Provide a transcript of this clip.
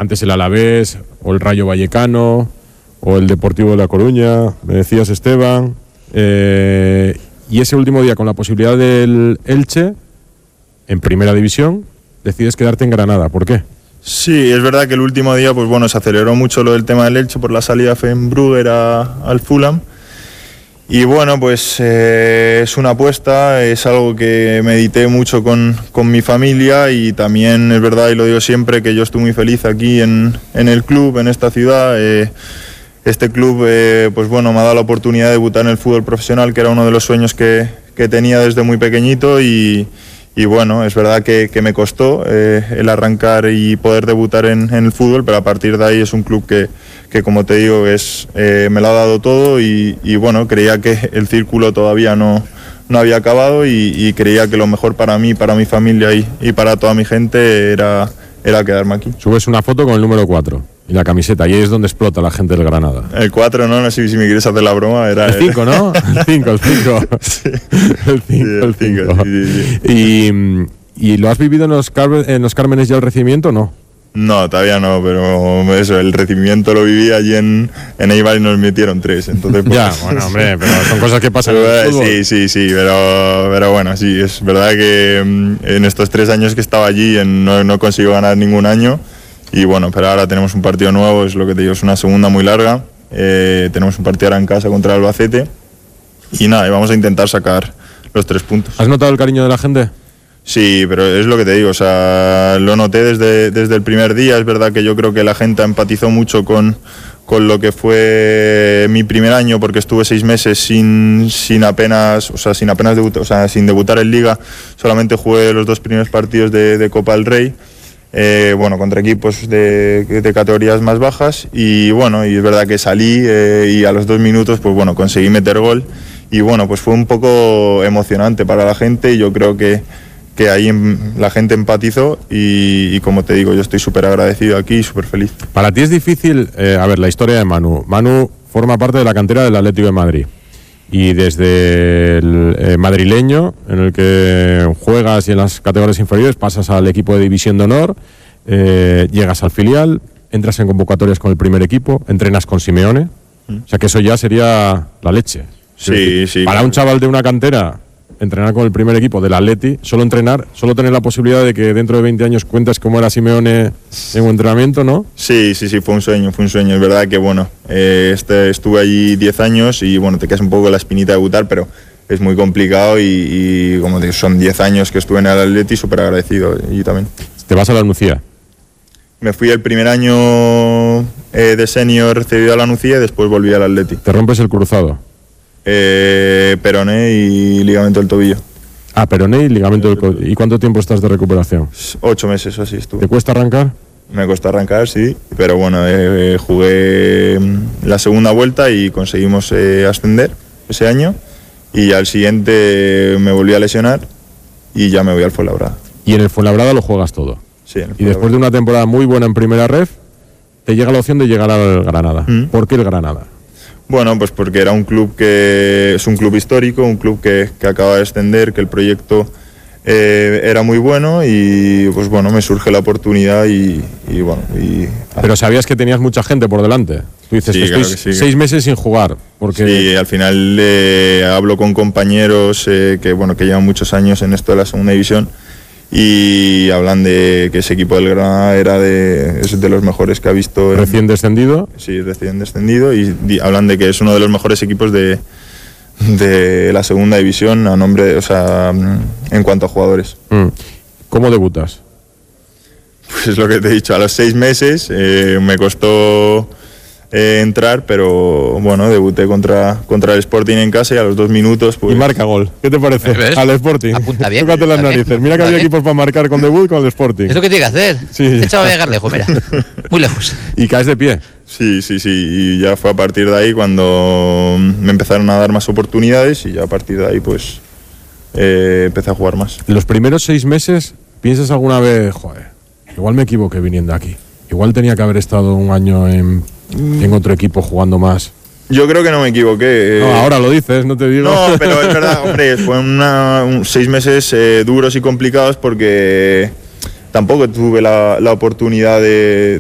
Antes el Alavés, o el Rayo Vallecano, o el Deportivo de La Coruña, me decías, Esteban. Y ese último día, con la posibilidad del Elche, en primera división, decides quedarte en Granada. ¿Por qué? Sí, es verdad que el último día, pues bueno, se aceleró mucho lo del tema del Elche por la salida de Brugger al Fulham. Y bueno, pues es una apuesta, es algo que medité mucho con mi familia, y también es verdad, y lo digo siempre, que yo estoy muy feliz aquí en el club, en esta ciudad. Este club, pues bueno, me ha dado la oportunidad de debutar en el fútbol profesional, que era uno de los sueños que tenía desde muy pequeñito, y bueno, es verdad que me costó el arrancar y poder debutar en el fútbol, pero a partir de ahí es un club que como te digo, me lo ha dado todo, y bueno, creía que el círculo todavía no había acabado, y creía que lo mejor para mí, para mi familia y para toda mi gente era quedarme aquí. Subes una foto con el número 4 y la camiseta, y ahí es donde explota la gente del Granada. El 4, no sé si me quieres hacer la broma. Era el 5, ¿no? El 5. Sí. El 5. Sí. ¿Y lo has vivido en los Cármenes ya el recibimiento, no? No, todavía no, pero eso, el recibimiento lo viví allí en Eibar y nos metieron 3. Entonces, pues, ya, bueno, hombre, pero son cosas que pasan en el fútbol. Sí, pero bueno, sí, es verdad que en estos 3 años que estaba allí no consigo ganar ningún año, y bueno, pero ahora tenemos un partido nuevo, es lo que te digo, es una segunda muy larga, tenemos un partido ahora en casa contra el Albacete, y nada, vamos a intentar sacar los 3 puntos. ¿Has notado el cariño de la gente? Sí, pero es lo que te digo, o sea, lo noté desde el primer día. Es verdad que yo creo que la gente empatizó mucho con lo que fue mi primer año, porque estuve 6 meses sin apenas debutar, o sea, sin debutar en Liga. Solamente jugué los 2 primeros partidos de Copa del Rey, bueno, contra equipos de categorías más bajas, y bueno, y es verdad que salí y a los 2 minutos, pues bueno, conseguí meter gol, y bueno, pues fue un poco emocionante para la gente, y yo creo que ahí la gente empatizó, y como te digo, yo estoy súper agradecido aquí y súper feliz. Para ti es difícil, a ver, la historia de Manu. Manu forma parte de la cantera del Atlético de Madrid, y desde el madrileño, en el que juegas y en las categorías inferiores, pasas al equipo de División de Honor, llegas al filial, entras en convocatorias con el primer equipo, entrenas con Simeone, o sea que eso ya sería la leche. Sí. Para un chaval de una cantera, entrenar con el primer equipo del Atleti, solo tener la posibilidad de que dentro de 20 años cuentes cómo era Simeone en un entrenamiento, ¿no? Sí, fue un sueño. Es verdad que, bueno, estuve allí 10 años y, bueno, te quedas un poco la espinita de debutar, pero es muy complicado, y como te digo, son 10 años que estuve en el Atleti, súper agradecido, y también. ¿Te vas a la Nucía? Me fui el primer año de senior cedido a la Nucía, y después volví al Atleti. ¿Te rompes el cruzado? Peroné y ligamento del tobillo. Peroné y ligamento del tobillo. ¿Y cuánto tiempo estás de recuperación? 8 meses o así estuve. ¿Te cuesta arrancar? Me costó arrancar, sí, pero bueno, jugué la segunda vuelta y conseguimos ascender ese año, y al siguiente me volví a lesionar y ya me voy al Fuenlabrada. ¿Y en el Fuenlabrada lo juegas todo? Sí. Y después de una temporada muy buena en primera ref, te llega la opción de llegar al Granada. ¿Por qué el Granada? Bueno, pues porque era un club que es un club histórico, un club que acaba de ascender, que el proyecto era muy bueno, y pues bueno, me surge la oportunidad y bueno. Pero sabías que tenías mucha gente por delante. Tú dices, sí, estoy claro que sí, 6 meses sin jugar. Porque... Sí, al final hablo con compañeros que llevan muchos años en esto de la segunda división, y hablan de que ese equipo del Granada es de los mejores que ha visto. ¿Recién descendido? Sí, recién descendido, y hablan de que es uno de los mejores equipos de la segunda división en cuanto a jugadores. ¿Cómo debutas? Pues lo que te he dicho, a los 6 meses me costó entrar, pero bueno, debuté contra el Sporting en casa, y a los 2 minutos pues... Y marca gol. ¿Qué te parece? ¿Ves? Al Sporting. Apunta bien. Tócate las narices. Mira que había equipos para marcar con debut con el Sporting. Es lo que tiene que hacer. Sí. Este chaval va a llegar lejos, mira. Muy lejos. Y caes de pie. Sí. Y ya fue a partir de ahí cuando me empezaron a dar más oportunidades, y ya a partir de ahí pues empecé a jugar más. Los primeros 6 meses, ¿piensas alguna vez, joder, igual me equivoqué viniendo aquí? Igual tenía que haber estado un año en otro equipo jugando más. Yo creo que no me equivoqué. No, ahora lo dices, no te digo. No, pero es verdad, hombre, fue 6 meses duros y complicados, porque tampoco tuve la oportunidad de